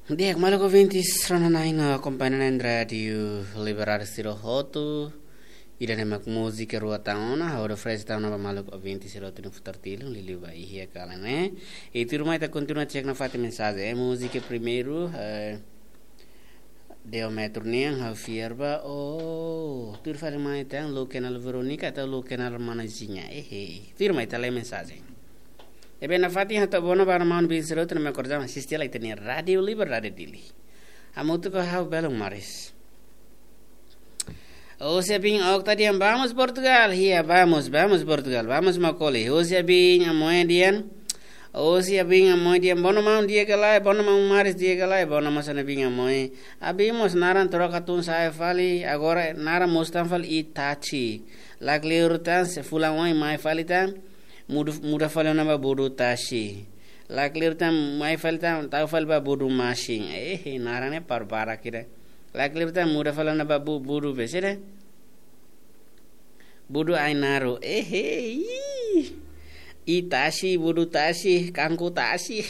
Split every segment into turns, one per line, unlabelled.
Diek maluko vintis ronanainga kompainen radio liberar stilo hotu ida nemak musik rua tauna hauda fresh tauna ba maluko vintis rota no futartilo lili ba ihia kalane itu rumah ita continua cek na fati mensagem musik primeiro deu metro nem hafier ba tur fale mai tan lo canal Veronica ta lo canal manazinha tur mai ta le mensagem Ebe na fati hata bono bara maun bin serot na me korjama sistia lai tenia radio liber radio dili. Amutu ko hau belong maris. Osia bin okta dian vamos Portugal. Hia vamos Portugal. Vamos Macole. Osia bin amoedian. Osia bin amoedian bono maun dia kalai bono maun maris dia kalai bono masana bin amoe. Abimos naran torokatun sae fali agora naran mustan fal itachi. Lagli urutan se fulang mai fali tan. Muda fala nama bodo tashi laklir tam mai fal tam tau fal ba bodo mashing narane par bara kira laklir tam muda fala nama bodo besere bodo ai naro i tashi bodo tashi kangku tashi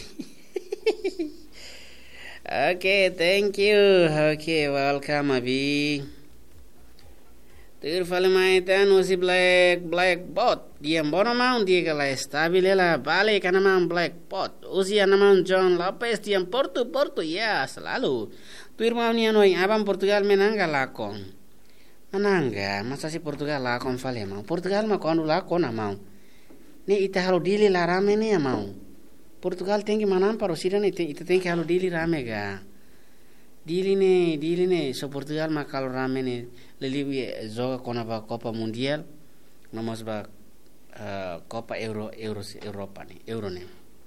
Okay, thank you. Okay, welcome abi. Tur fale mai tan usi black bot dia bono maun dia kala stabilela bale kana maun black bot usi ana maun John Lopez dia Porto ya selalu tur maun ni anoi abang Portugal menangga lakon manangga masa si Portugal lakon fale mau Portugal ma kondu lakon mau ni ita halo dili la rame ni mau Portugal tengi manam paro sirane ita tengi halo dili rame ga dili ne so Portugal ma kalau rame ne leliwi joga kona ba Copa Mundial nomos ba Copa Europa ne Euro ne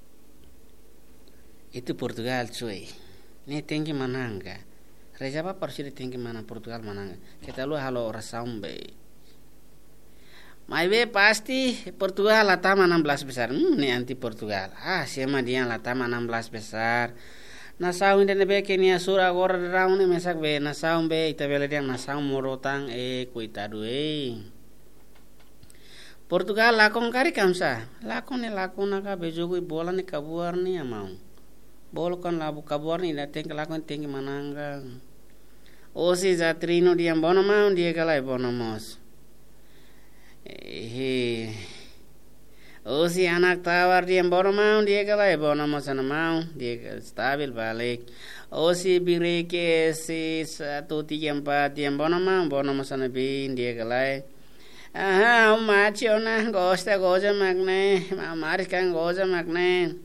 itu Portugal cuy ne tengi mananga reja ba persiri tengi mana Portugal mananga kita lu halo rasambe mai be pasti Portugal latama 16 besar ne anti Portugal siapa dia latama 16 besar Nasau inde nebe Kenya sura agora raun ne mesak be nasau be itabele dia nasau morotang kuitadu Portugal lakon kari kamsa lakon ka bejogo bola ne kabuar ni amau bol kan labu kabuar ni dateng lakon tengi mananga osi zatrino dia bono mau dia kalai bono mos Osi anak tawar dia bono mau dia kalai bono mosana mau dia stabil balik Osi bireke si 1 3 4 dia bono mau bono mosana bin dia kalai macho na gosta goja magne maris kan goja magne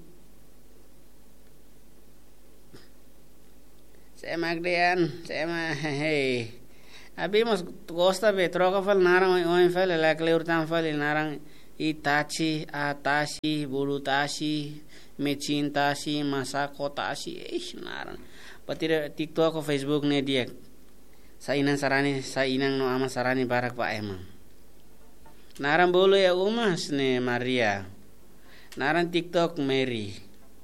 saya magdean saya abimos gosta be troca fal narang oin fal la kleur tan fal narang Itachi, Atashi, Burutashi, Mecintashi, Masakotashi, naran. Patira TikTok atau Facebook ne dia. Sa inang no ama sarani barak pa emang. Naran bolo ya umas ne Maria. Naran TikTok Mary.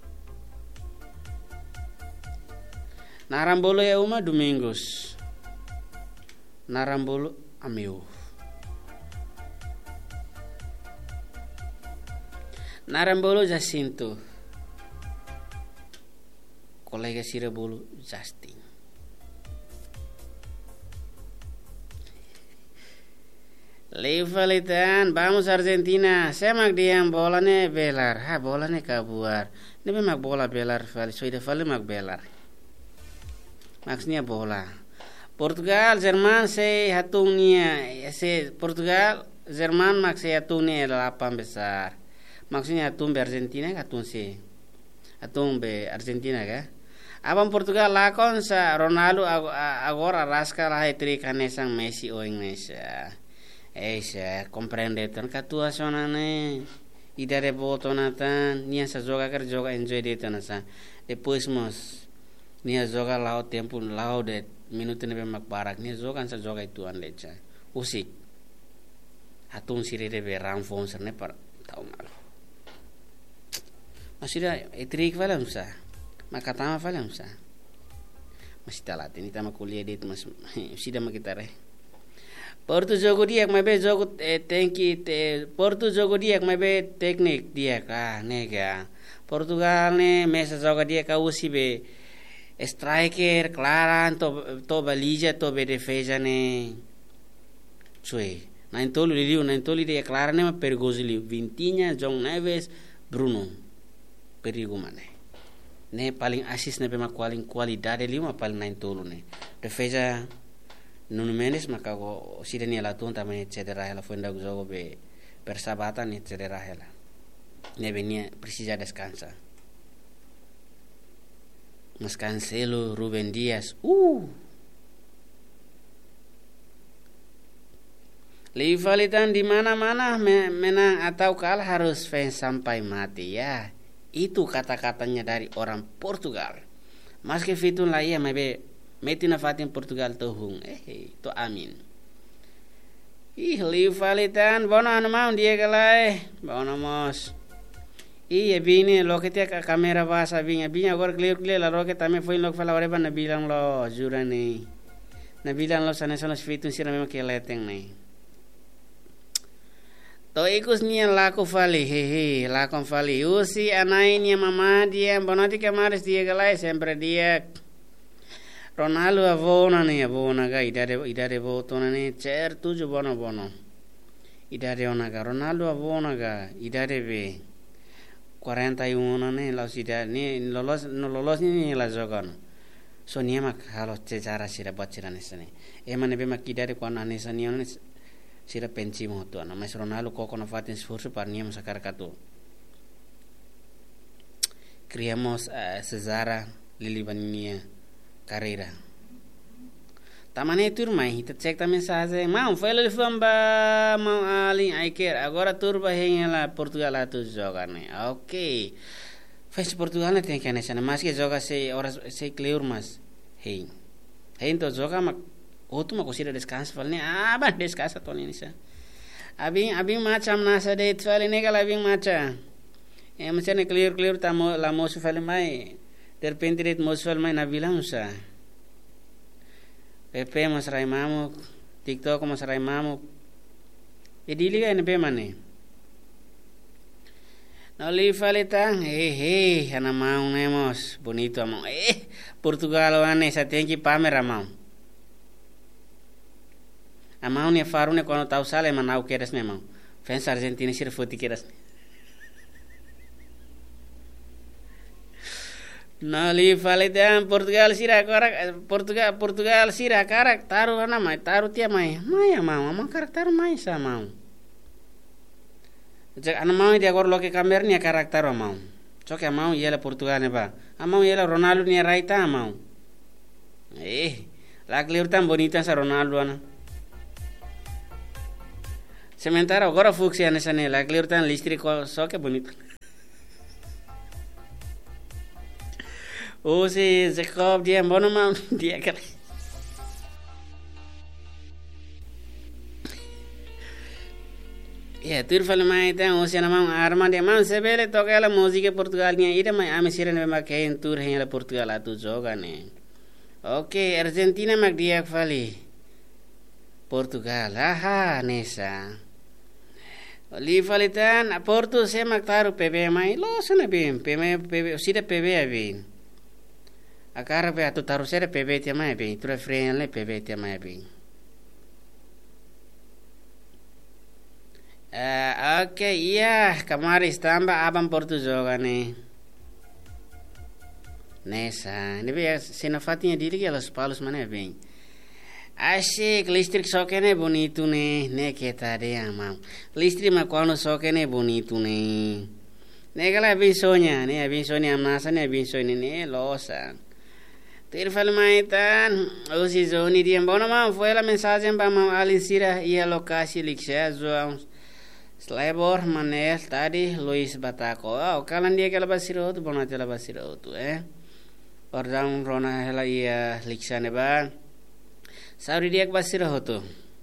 Naran bolo ya uma Domingos. Naran bolo Amiu. Narambolo Jacinto kolega Sirabolo Justin Leifalitan vamos Argentina semak diam bolane belar bolane kabuar nebe mak bola belar fali soida fali mak belar maksudnya bola Portugal Jerman se hatungnya se Portugal Jerman mak se hatungnya 8 besar maksudnya atum be Argentina atum be Argentina ka abang Portugal lakon sa Ronaldo agora rasca la hetri kanesang Messi o Indonesia comprende tan katua sonane idare boto natan nia sa joga enjoy de tan sa depois mos nia joga lao tempo lao de minuto ne be mak barak nia joga sa joga itu an lecha usik atum sire de be ramfon serne par tau mal Masih etrik falam sa, makatama falam sa. Masih talat ini tama kuliah di itu mas, sudah makitare. Portu jogo dia mabe jogo tengki Portu jogo dia mabe teknik dia nega. Portugal ne mesa jogo dia ka usi be striker klaran to balija to be defesa ne cioè nain tolu de klaran ne perigoso liu Vintinha João Neves Bruno perigo mane ne paling asis ne pema paling qualidade liu ma paling nain tolu ne defesa Nuno Mendes maka ko sidani la tunta me cedera la fuenda jogo be persahabatan ni cedera hela ne venia precisa descansa Mas Cancelo, Ruben Dias, rivalitas di mana-mana menang atau kalah harus fans sampai mati ya. Itu kata-katanya dari orang Portugal. Meski fitun lah ya mebe metina fatin Portugal tohung. To amin. Rivalitas bono anu mau dia galai, bono mos. Iya bini lo que te kamera basa binya agora clear la roque também foi lo que fala ora na bilang lo jurani na bilang lo sana sana fitun sira mesmo que leteng nei to ikus nia lako fali lako fali usi anai nia mama dia bonati kamares dia galai sempre dia Ronaldo avona ga idare votona ne certo ju bono idare onaga Ronaldo avona ga idare be 41 ne la sida ni lolos ni la jogan so ni mak halo cecara sira bacira nesane emane be makidare ko anane sanion sira penci moto ana mas Ronaldo ko kono fatin sforzo par niam sakar katu criamos Cesara Lilibania carreira tamane turma hita cek também saze mau foi ele famba mau ali aiker agora turba hengela Portugal atu joga ne ok fez Portugal ne tem que nessa mas que joga se horas se clear mas hein to joga mak outro mak usira descanso fal ne ba descansa to nisa abin macam nasa de fal ne kala abin macha macam ne clear tamo la mosu fal mai terpente det mosu fal mai na bilang usa Pepe masrai mamuk, TikTok masrai mamuk. Edili ka NP mane. Noli falita, ana mau nemos, bonito amau. Portugal ane sa tenki pamer amau. Amau ne faru ne kono tau sale manau keras ne mau. Fans Argentina sir foti keras. Noli falita Portugal sira karak taru ana mai taru tia mai mau amang karak taru mai sa mau. Jak ana mau dia gor loke kamer ni karak taru mau. Cok mau yela Portugal ne ba. Amau yela Ronaldo ni raita mau. La clear tan bonita sa Ronaldo ana. Sementara agora fucsia nessa ne la clear tan listri so que bonito. si Jacob dia bono mau dia kali. Ya turfal mai ta oceana mau arma dia mau sebele toca la música Portugalnya ida mai amesiran memang kain tur hanya la Portugal atu joga ne. Oke, Argentina mak dia kali. Portugal, nesa. Li falitan Porto se mak taru PB mai lo sana bim PB sida PB abin. Akara pe atu taru sere PB te mai abin, tu refren le PB te mai abin. Oke, iya, kemarin tambah abang Porto joga nih. Nessa, ini biar senafatinya diri ya los palos mana bem. Asyik listrik sokene bonito ne kita dia mau. Listrik mah kono sokene bonito ne. Ne kala bisonya, amnasa ne bisonya ne losa. Tirfal maitan, usi zoni dia bono mau foi la mensagem ba mau alisira ia lokasi liksa zoang. Slebor Manel tadi Luis Batako. Kalan dia kala basiro tu bono tela basiro tu Ordang rona hela ia liksane ba. Sauri dia basiro tu.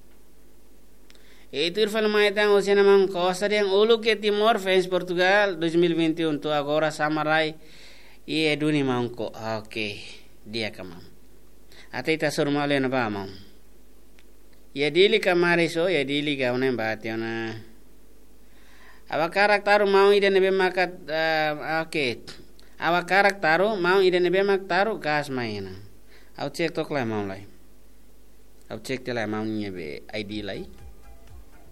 Itu Irfan Maitan usia namang kawasan yang ulu ke Timor fans Portugal 2021 tu agora samarai ia duni mangko. Oke, dia kamam. Atita surmale na ba mau. Ya dili kamari so ya dili gaune bationa. Aba karakter mau ida nebe makat oke. Awak karak taruh mau idene bemak taruh gas main. Au cek tok lai mau lai. Au cek te lai mau nya be ID lai.